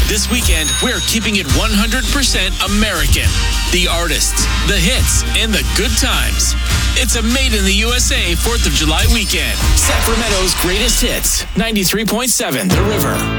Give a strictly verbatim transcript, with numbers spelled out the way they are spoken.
This weekend, we're keeping it one hundred percent American. The artists, the hits, and the good times. It's a Made in the U S A fourth of July weekend. Sacramento's greatest hits. ninety-three point seven The River.